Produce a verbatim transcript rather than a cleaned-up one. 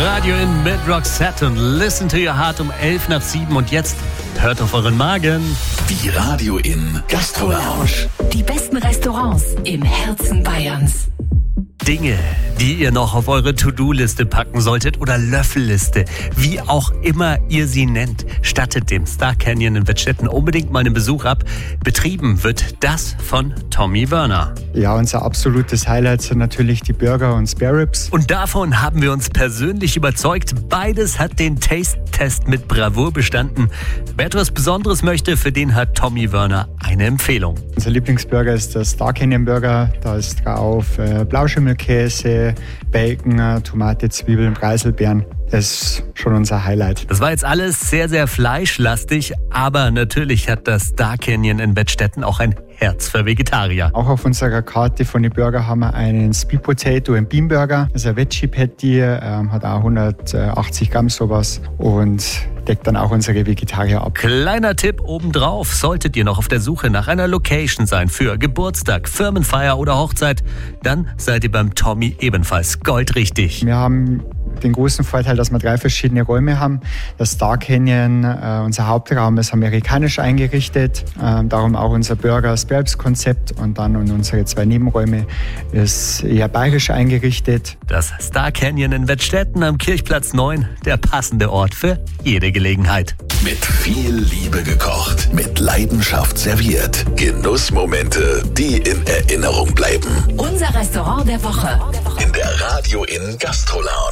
Radio Inn mit Roxette und Listen to Your Heart um elf nach sieben. Und jetzt hört auf euren Magen. Die Radio Inn Gastro-Lounge. Die besten Restaurants im Herzen Bayerns. Dinge, die ihr noch auf eure To-Do-Liste packen solltet oder Löffelliste, wie auch immer ihr sie nennt, stattet dem Star Canyon in Wettstetten unbedingt mal einen Besuch ab. Betrieben wird das von Tommy Wörner. Ja, unser absolutes Highlight sind natürlich die Burger und Spare Ribs. Und davon haben wir uns persönlich überzeugt. Beides hat den Taste-Test mit Bravour bestanden. Wer etwas Besonderes möchte, für den hat Tommy Wörner eine Empfehlung. Unser Lieblingsburger ist der Star Canyon Burger. Da ist drauf äh, Blauschimmelkäse, Bacon, Tomate, Zwiebeln, Preiselbeeren. Das ist schon unser Highlight. Das war jetzt alles sehr, sehr fleischlastig, aber natürlich hat das Star Canyon in Wettstetten auch ein Herz für Vegetarier. Auch auf unserer Karte von den Burger haben wir einen Split Potato und Bean Burger. Das ist ein Veggie Patty, ähm, hat auch hundertachtzig Gramm sowas und deckt dann auch unsere Vegetarier ab. Kleiner Tipp obendrauf, solltet ihr noch auf der Suche nach einer Location sein für Geburtstag, Firmenfeier oder Hochzeit, dann seid ihr beim Tommy ebenfalls goldrichtig. Wir haben den großen Vorteil, dass wir drei verschiedene Räume haben. Das Star Canyon, äh, unser Hauptraum, ist amerikanisch eingerichtet, äh, darum auch unser Burger Spare Ribs Konzept, und dann in unsere zwei Nebenräume ist eher bayerisch eingerichtet. Das Star Canyon in Wettstetten am Kirchplatz neun, der passende Ort für jede Gelegenheit. Mit viel Liebe gekocht, mit Leidenschaft serviert. Genussmomente, die in Erinnerung bleiben. Unser Restaurant der Woche. In der Radio Inn Gastro-Lounge.